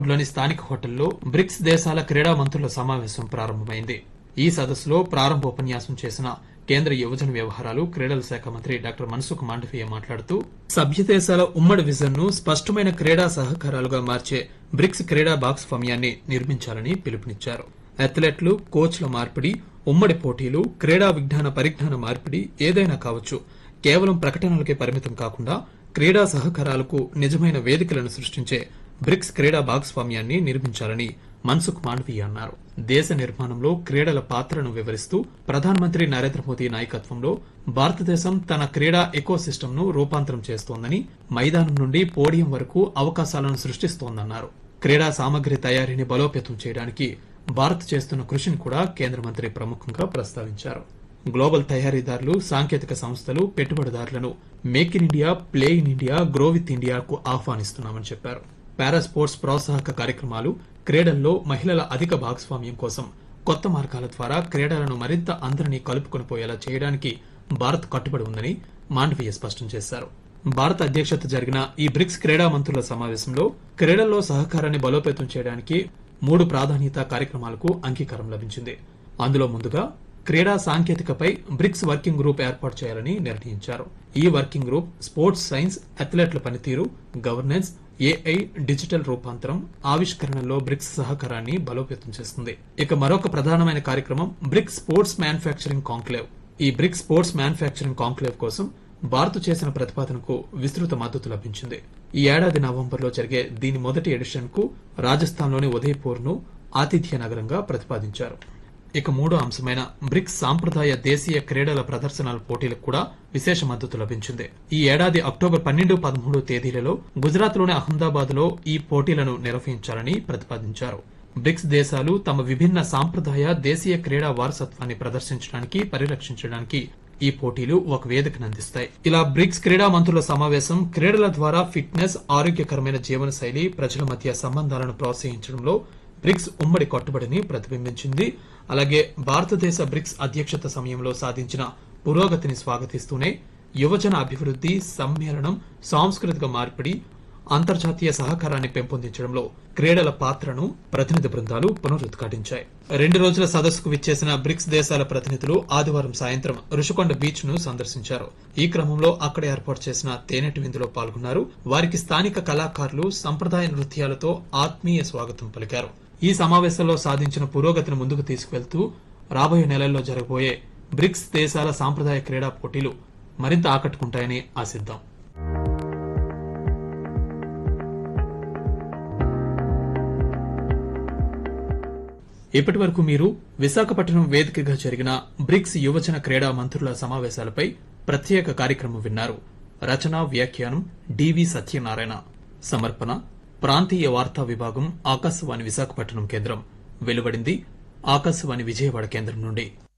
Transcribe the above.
లోని స్థానిక హోటల్లో బ్రిక్స్ దేశాల క్రీడా మంత్రుల సమావేశం ప్రారంభమైంది. ఈ సదస్సులో ప్రారంభోపన్యాసం చేసిన కేంద్ర యువజన వ్యవహారాలు క్రీడల శాఖ మంత్రి డాక్టర్ మన్సుఖ్ మాండవీయ మాట్లాడుతూ సభ్య దేశాల ఉమ్మడి విజన్ ను స్పష్టమైన క్రీడా సహకారాలుగా మార్చే బ్రిక్స్ క్రీడా భాగస్వామ్యాన్ని నిర్మించాలని పిలుపునిచ్చారు. అథ్లెట్లు, కోచ్ల మార్పిడి, ఉమ్మడి పోటీలు, క్రీడా విజ్ఞాన పరిజ్ఞాన మార్పిడి ఏదైనా కావచ్చు, కేవలం ప్రకటనలకే పరిమితం కాకుండా క్రీడా సహకారాలకు నిజమైన వేదికలను సృష్టించే బ్రిక్స్ క్రీడా భాగస్వామ్యాన్ని నిర్మించాలని మన్సుఖ్ మాండవీయ అన్నారు. దేశ నిర్మాణంలో క్రీడల పాత్రను వివరిస్తూ ప్రధానమంత్రి నరేంద్ర మోదీ నాయకత్వంలో భారతదేశం తన క్రీడా ఎకోసిస్టమ్ ను రూపాంతరం చేస్తోందని, మైదానం నుండి పోడియం వరకు అవకాశాలను సృష్టిస్తోందన్నారు. క్రీడా సామగ్రి తయారీని బలోపేతం చేయడానికి భారత్ చేస్తున్న కృషిని కూడా కేంద్ర మంత్రి ప్రముఖంగా ప్రస్తావించారు. గ్లోబల్ తయారీదారులు, సాంకేతిక సంస్థలు, పెట్టుబడిదారులను make in India, play in India, grow with ఇండియాకు ఆహ్వానిస్తున్నామని చెప్పారు. పారా స్పోర్ట్స్ ప్రోత్సాహక కార్యక్రమాలు, క్రీడల్లో మహిళల అధిక భాగస్వామ్యం కోసం కొత్త మార్గాల ద్వారా క్రీడలను మరింత అందరినీ కలుపుకొని పోయేలా చేయడానికి భారత్ కట్టుబడి ఉందని మాండవీయ స్పష్టం చేశారు. భారత అధ్యక్షత జరిగిన ఈ బ్రిక్స్ క్రీడా మంత్రుల సమావేశంలో క్రీడల్లో సహకారాన్ని బలోపేతం చేయడానికి 3 ప్రాధాన్యతా కార్యక్రమాలకు అంగీకారం లభించింది. అందులో ముందుగా క్రీడా సాంకేతికపై బ్రిక్స్ వర్కింగ్ గ్రూప్ ఏర్పాటు చేయాలని నిర్ణయించారు. ఈ వర్కింగ్ గ్రూప్ స్పోర్ట్స్ సైన్స్, అథ్లెట్ల పనితీరు, గవర్నెన్స్, ఏఐ, డిజిటల్ రూపాంతరం, ఆవిష్కరణలో బ్రిక్స్ సహకారాన్ని బలోపేతం చేస్తుంది. ఇక మరొక ప్రధానమైన కార్యక్రమం బ్రిక్స్ స్పోర్ట్స్ మ్యానుఫ్యాక్చరింగ్ కాంక్లేవ్. ఈ బ్రిక్స్ స్పోర్ట్స్ మ్యానుఫ్యాక్చరింగ్ కాంక్లేవ్ కోసం భారత్ చేసిన ప్రతిపాదనకు విస్తృత మద్దతు లభించింది. ఈ ఏడాది నవంబర్లో జరిగే దీని మొదటి ఎడిషన్ కు రాజస్థాన్లోని ఉదయపూర్ ను ఆతిథ్య నగరంగా ప్రతిపాదించారు. ఇక మూడో అంశమైన బ్రిక్స్ సాంప్రదాయ దేశీయ క్రీడల ప్రదర్శనల పోటీలకు కూడా విశేష మద్దతు లభించింది. ఈ ఏడాది అక్టోబర్ 12, 13 తేదీలలో గుజరాత్లోని అహ్మదాబాద్ లో ఈ పోటీలను నిర్వహించాలని ప్రతిపాదించారు. బ్రిక్స్ దేశాలు తమ విభిన్న సాంప్రదాయ దేశీయ క్రీడా వారసత్వాన్ని ప్రదర్శించడానికి, పరిరక్షించడానికి ఈ పోటీలు ఒక వేదికను అందిస్తాయి. ఇలా బ్రిక్స్ క్రీడా మంత్రుల సమావేశం క్రీడల ద్వారా ఫిట్నెస్, ఆరోగ్యకరమైన జీవన శైలి, ప్రజల మధ్య సంబంధాలను ప్రోత్సహించడంలో బ్రిక్స్ ఉమ్మడి కట్టుబడిని ప్రతిబింబించింది. అలాగే భారతదేశ బ్రిక్స్ అధ్యక్షత సమయంలో సాధించిన పురోగతిని స్వాగతిస్తూనే యువజన అభివృద్ది, సమ్మేళనం, సాంస్కృతిక మార్పిడి, అంతర్జాతీయ సహకారాన్ని పెంపొందించడంలో క్రీడల పాత్రను ప్రతినిధి బృందాలు పునరుద్ఘాటించాయి. 2 రోజుల సదస్సుకు విచ్చేసిన బ్రిక్స్ దేశాల ప్రతినిధులు ఆదివారం సాయంత్రం రుషికొండ బీచ్ ను సందర్శించారు. ఈ క్రమంలో అక్కడ ఏర్పాటు చేసిన తేనెటి విందులో పాల్గొన్నారు. వారికి స్థానిక కళాకారులు సంప్రదాయ నృత్యాలతో ఆత్మీయ స్వాగతం పలికారు. ఈ సమావేశంలో సాధించిన పురోగతిని ముందుకు తీసుకువెళ్తూ రాబోయే నెలల్లో జరగబోయే బ్రిక్స్ దేశాల సాంప్రదాయ క్రీడా పోటీలు మరింత ఆకట్టుకుంటాయని ఆశిద్దాం. ఇప్పటి వరకు మీరు విశాఖపట్నం వేదికగా జరిగిన బ్రిక్స్ యువజన క్రీడా మంత్రుల సమావేశాలపై ప్రత్యేక కార్యక్రమం విన్నారు. రచన, వ్యాఖ్యానం డివి సత్యనారాయణ. సమర్పణ ప్రాంతీయ వార్తా విభాగం, ఆకాశవాణి విశాఖపట్నం కేంద్రం. వెలువడింది ఆకాశవాణి విజయవాడ కేంద్రం నుండి.